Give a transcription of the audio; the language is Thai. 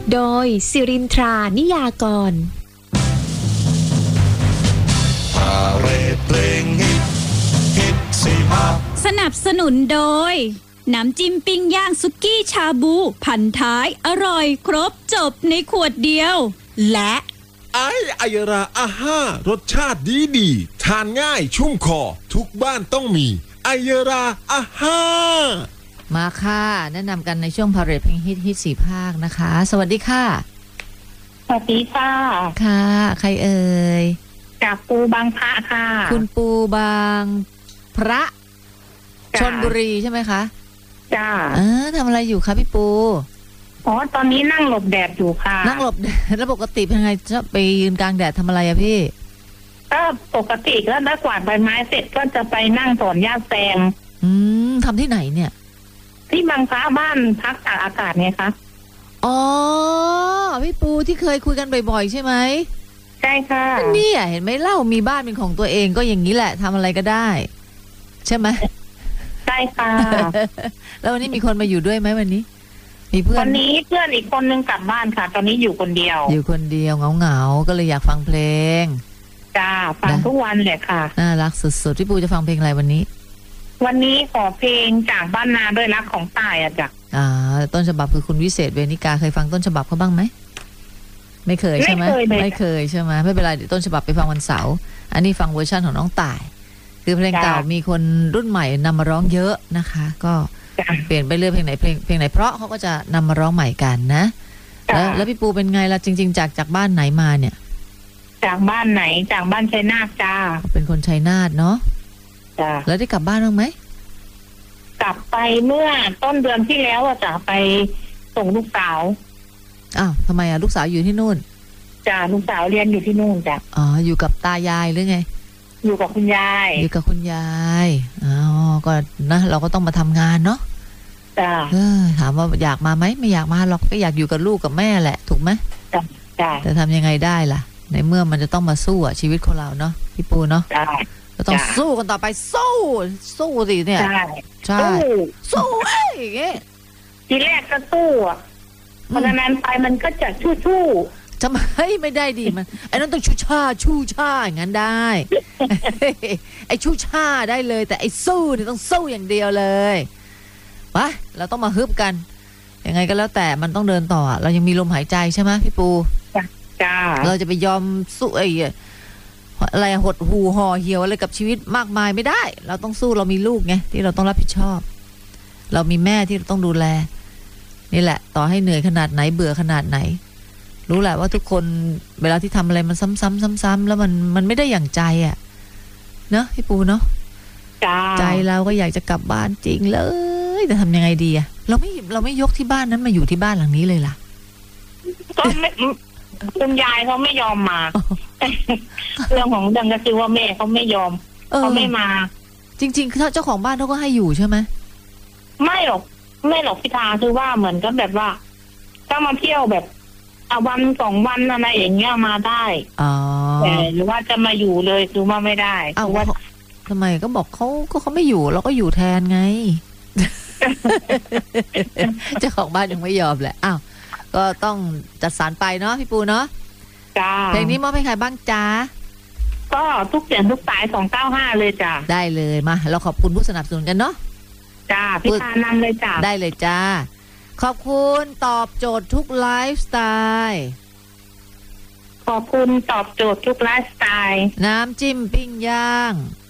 โดยสิรินทรานิยากรสนับสนุนโดยน้ำจิ้มปิ้งย่างสุกี้ชาบูพันท้ายอร่อยครบจบในขวดเดียวและไอยราอาห้ารสชาติดีทานง่ายชุ่มคอทุกบ้านต้องมีไอยราอาห้ามาค่ะแนะนำกันในช่วงพาเรทเพลงฮิต4ภาคนะคะสวัสดีค่ะสวัสดีค่ะค่ะใครเอ่ยจากปูบางพระค่ะคุณปูบางพระชลบุรีใช่ไหมคะจ้าทำอะไรอยู่คะพี่ปูตอนนี้นั่งหลบแดดอยู่ค่ะนั่งหลบแดดแล้วปกติเป็นไงจะไปยืนกลางแดดทำอะไรอะพี่ก็ปกติแล้วได้กวาดใบไม้เสร็จก็จะไปนั่งถอนหญ้าแซมทำที่ไหนเนี่ยที่บางพระบ้านพักตากอากาศไงคะอ๋อพี่ปูที่เคยคุยกันบ่อยๆใช่ไหมใช่ค่ะนี่เห็นไหมเล่ามีบ้านเป็นของตัวเองก็อย่างนี้แหละทำอะไรก็ได้ใช่ไหมใช่ค่ะแล้ววันนี้มีคนมาอยู่ด้วยไหมวันนี้มีเพื่อนวันนี้เพื่อนอีกคนนึงกลับบ้านค่ะตอนนี้อยู่คนเดียวเหงาก็เลยอยากฟังเพลงจ้าฟังทุกวันเลยค่ะน่ารักสุดๆพี่ปูจะฟังเพลงอะไรวันนี้ขอเพลงจากบ้านนาด้วยรักของตายอ่ะจ้ะต้นฉบับคือคุณวิเศษเวนิกาเคยฟังต้นฉบับเขาบ้างไหมไม่เคยใช่ไหมไม่เคยใช่ไหมไม่เป็นไรเดี๋ยวต้นฉบับไปฟังวันเสาร์อันนี้ฟังเวอร์ชันของน้องต่ายคือเพลงเก่ามีคนรุ่นใหม่นำมาร้องเยอะนะคะก็เปลี่ยนไปเรื่อยเพลงไหนเพราะเขาก็จะนำมาร้องใหม่กันนะแล้วพี่ปูเป็นไงล่ะจริงๆจากบ้านไหนมาเนี่ยจากบ้านไหนจากบ้านชัยนาทจ้าเป็นคนชัยนาทเนาะจ้าแล้วได้กลับบ้านบ้างไหมกลับไปเมื่อต้นเดือนที่แล้วจะไปส่งลูกสาวทำไมลูกสาวอยู่ที่นู่นจ้าลูกสาวเรียนอยู่ที่นู่นจ้ะอยู่กับตายายหรือไงอยู่กับคุณยายก็นะเราก็ต้องมาทำงานเนาะจ้าถามว่าอยากมาไหมไม่อยากมาหรอกก็อยากอยู่กับลูกกับแม่แหละถูกไหมจ้าแต่ทำยังไงได้ล่ะในเมื่อมันจะต้องมาสู้ชีวิตของเราเนาะพี่ปูเนาะเราต้องสู้กันต่อไปสู้สิเนี่ยใช่สู้อย่างเงี้ยทีแรกก็สู้เพราะนั้นไปมันก็จะชู้จะไม่ได้ดีมันไอ้นั่นต้องชูช่าอย่างนั้นได้ไอ้ชูช่าได้เลยแต่ไอ้สู้เนี่ยต้องสู้อย่างเดียวเลยไปเราต้องมาฮึบกันยังไงก็แล้วแต่มันต้องเดินต่อเรายังมีลมหายใจใช่ไหมพี่ปูจ้าเราจะไปยอมสู้อะไรหดหูห่อเหี่ยวอะไรกับชีวิตมากมายไม่ได้เราต้องสู้เรามีลูกไงที่เราต้องรับผิดชอบเรามีแม่ที่เราต้องดูแลนี่แหละต่อให้เหนื่อยขนาดไหนเบื่อขนาดไหนรู้แหละว่าทุกคนเวลาที่ทำอะไรมันซ้ำๆแล้วมันไม่ได้อย่างใจเนอะพี่ปูเนาะใจเราก็อยากจะกลับบ้านจริงเลยแต่ทำยังไงดีเราไม่ยกที่บ้านนั้นมาอยู่ที่บ้านหลังนี้เลยล่ะก็ไม่คุณยายเขาไม่ยอมมาเรื่องของดังก็คือว่าแม่เขาไม่ยอมเขาไม่มาจริงๆเจ้าของบ้านเขาก็ให้อยู่ใช่ไหมไม่หรอกพี่ทาคือว่าเหมือนกับแบบว่าถ้ามาเที่ยวแบบวัน2 วันอะไรอย่างเงี้ยมาได้แต่หรือว่าจะมาอยู่เลยคือว่าไม่ได้ว่าทำไมก็บอกเขาไม่อยู่เราก็อยู่แทนไง เจ้าของบ้านยังไม่ยอมแหละก็ต้องจัดสรรไปเนาะพี่ปูเนาะจ้าเพลงนี้มอบให้ใครบ้างจ้าก็ทุกเสียงทุกสาย295เลยจ้าได้เลยมาเราขอบคุณผู้สนับสนุนกันเนาะจ้าพี่ทานำเลยจ้าได้เลยจ้าขอบคุณตอบโจทย์ทุกไลฟ์สไตล์ขอบคุณตอบโจทย์ทุกไลฟ์สไตล์น้ำจิ้มปิ้งย่าง